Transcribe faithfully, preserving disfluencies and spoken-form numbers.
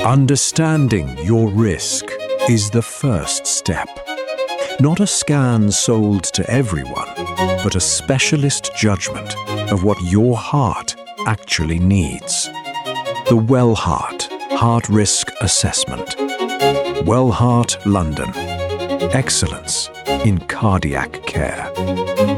Understanding your risk is the first step. Not a scan sold to everyone, but a specialist judgment of what your heart actually needs. The Wellheart Heart Risk Assessment. Wellheart, London. Excellence in cardiac care.